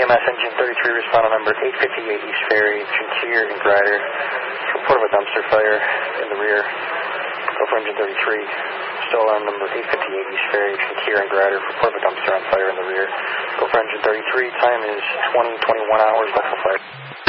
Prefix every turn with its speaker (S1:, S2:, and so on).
S1: EMS engine 33, respond on number 858 East Ferry, Trintier and Grider. Report of a dumpster fire in the rear. Go for engine 33. Still on number 858 East Ferry, Trintier and Grider. Report of a dumpster on fire in the rear. Go for engine 33. Time is 20:21 hours. Left for fire.